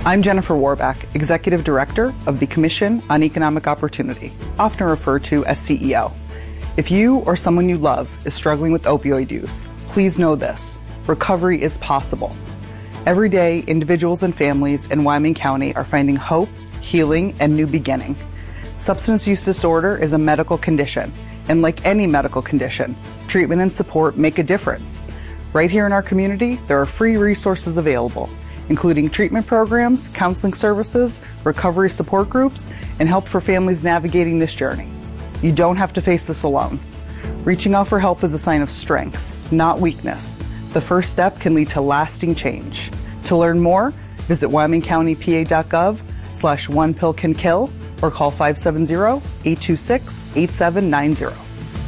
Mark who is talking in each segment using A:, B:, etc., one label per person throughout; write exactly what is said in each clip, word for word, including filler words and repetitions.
A: I'm Jennifer Warback, Executive Director of the Commission on Economic Opportunity, often referred to as C E O. If you or someone you love is struggling with opioid use, please know this: recovery is possible. Every day, individuals and families in Wyoming County are finding hope, healing, and new beginning. Substance use disorder is a medical condition, and like any medical condition, treatment and support make a difference. Right here in our community, there are free resources available, including treatment programs, counseling services, recovery support groups, and help for families navigating this journey. You don't have to face this alone. Reaching out for help is a sign of strength, not weakness. The first step can lead to lasting change. To learn more, visit wyoming county p a dot gov slash one pill can kill or call five seven zero, eight two six, eight seven nine zero.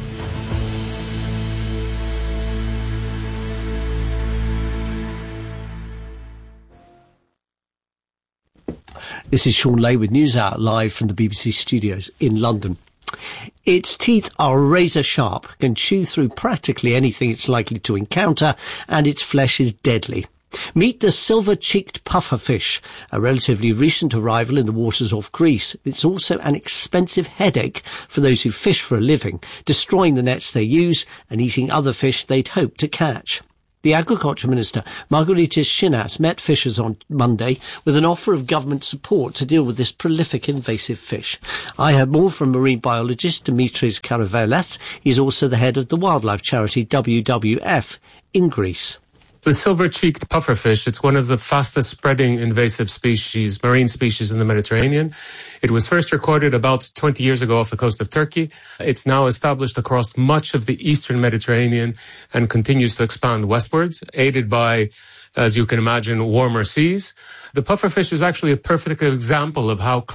B: This is Sean Lay with NewsHour live from the B B C studios in London. Its teeth are razor sharp, can chew through practically anything it's likely to encounter, and its flesh is deadly. Meet the silver-cheeked pufferfish, a relatively recent arrival in the waters off Greece. It's also an expensive headache for those who fish for a living, destroying the nets they use and eating other fish they'd hoped to catch. The Agriculture Minister, Margaritis Schinas, met fishers on Monday with an offer of government support to deal with this prolific invasive fish. I heard more from marine biologist Dimitris Karavelas. He's also the head of the wildlife charity W W F in Greece.
C: The silver-cheeked pufferfish, it's one of the fastest spreading invasive species, marine species in the Mediterranean. It was first recorded about twenty years ago off the coast of Turkey. It's now established across much of the eastern Mediterranean and continues to expand westwards, aided by, as you can imagine, warmer seas. The pufferfish is actually a perfect example of how